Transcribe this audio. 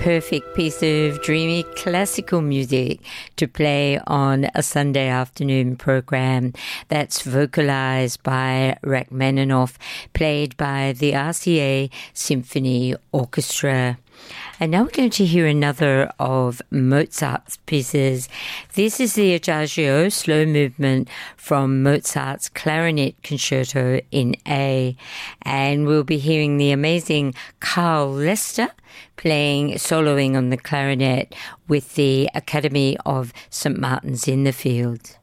perfect piece of dreamy classical music to play on a Sunday afternoon program that's vocalized by Rachmaninoff, played by the RCA Symphony Orchestra. And now we're going to hear another of Mozart's pieces. This is the Adagio slow movement from Mozart's Clarinet Concerto in A. And we'll be hearing the amazing Carl Lester soloing on the clarinet with the Academy of St. Martin's in the Fields.